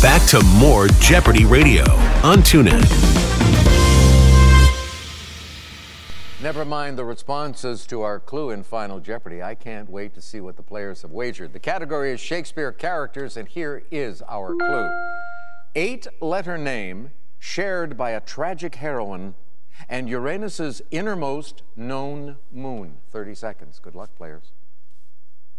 back to more Jeopardy Radio on TuneIn. Never mind the responses to our clue in Final Jeopardy. I can't wait to see what the players have wagered. The category is Shakespeare characters, and here is our clue. 8-letter name shared by a tragic heroine and Uranus's innermost known moon. 30 seconds. Good luck, players.